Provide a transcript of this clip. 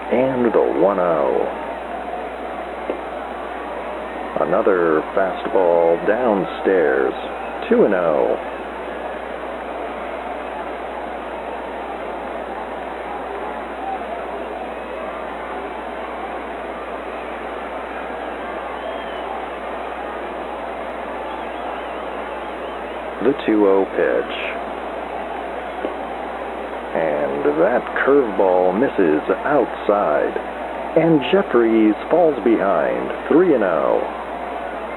and the 1-0. Another fastball downstairs, 2-0. The 2-0 pitch. And that curveball misses outside. And Jeffries falls behind, 3-0.